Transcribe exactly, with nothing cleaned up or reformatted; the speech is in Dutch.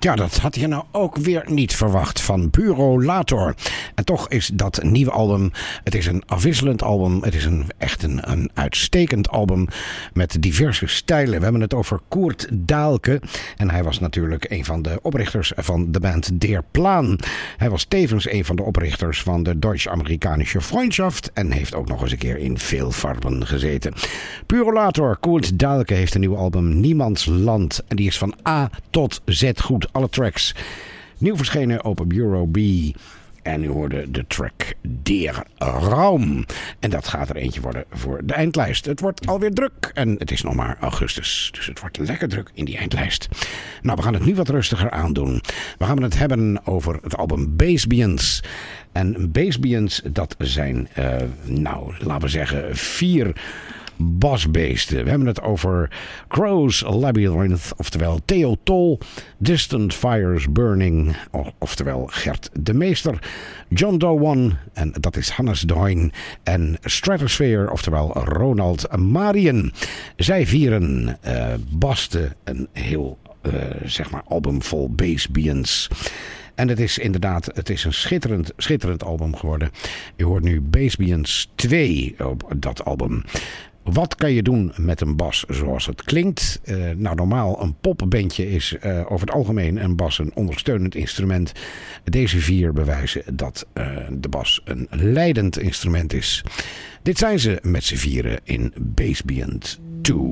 Ja, dat had je nou ook weer niet verwacht van Purolator. En toch is dat nieuwe album, het is een afwisselend album. Het is een, echt een, een uitstekend album met diverse stijlen. We hebben het over Kurt Dahlke. En hij was natuurlijk een van de oprichters van de band Der Plan. Hij was tevens een van de oprichters van de Deutsch-Amerikanische Freundschaft. En heeft ook nog eens een keer in veel farben gezeten. Purolator, Kurt Dahlke heeft een nieuw album, Niemands Land. En die is van A tot Z goed. Alle tracks. Nieuw verschenen op Bureau B. En u hoorde de track Der Raum. En dat gaat er eentje worden voor de eindlijst. Het wordt alweer druk. En het is nog maar augustus. Dus het wordt lekker druk in die eindlijst. Nou, we gaan het nu wat rustiger aandoen. We gaan het hebben over het album Bassbians. En Bassbians, dat zijn, uh, nou, laten we zeggen, vier basbeesten. We hebben het over Crow's Labyrinth, oftewel Theo Tol, Distant Fires Burning, oftewel Gert de Meester, John Doe One, en dat is Hannes de Hoyn, en Stratosphere, oftewel Ronald Marien. Zij vieren uh, basten een heel uh, zeg maar album vol Bassbians. En het is inderdaad, het is een schitterend, schitterend album geworden. U hoort nu Bassbians twee op dat album. Wat kan je doen met een bas zoals het klinkt? Uh, nou, normaal een popbandje is uh, over het algemeen een bas een ondersteunend instrument. Deze vier bewijzen dat uh, de bas een leidend instrument is. Dit zijn ze met z'n vieren in Bassbians twee.